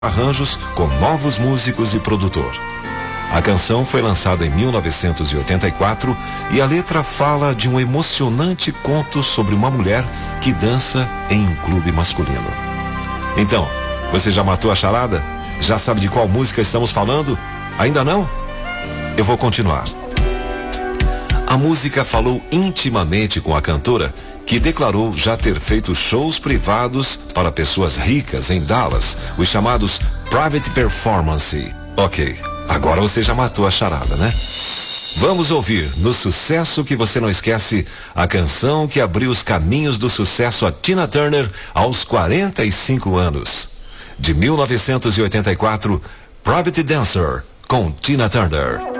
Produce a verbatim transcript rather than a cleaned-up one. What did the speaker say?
arranjos com novos músicos e produtor. A canção foi lançada em mil novecentos e oitenta e quatro e a letra fala de um emocionante conto sobre uma mulher que dança em um clube masculino. Então, você já matou a charada? Já sabe de qual música estamos falando? Ainda não? Eu vou continuar. A música falou intimamente com a cantora, que declarou já ter feito shows privados para pessoas ricas em Dallas, os chamados Private Performance. Ok, agora você já matou a charada, né? Vamos ouvir, no sucesso que você não esquece, a canção que abriu os caminhos do sucesso a Tina Turner aos quarenta e cinco anos. De mil novecentos e oitenta e quatro, Private Dancer, com Tina Turner.